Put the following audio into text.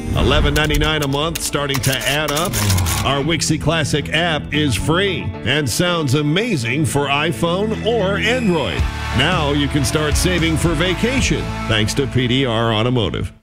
$11.99 a month, starting to add up. Our Wixie Classic app is free and sounds amazing for iPhone or Android. Now you can start saving for vacation thanks to PDR Automotive.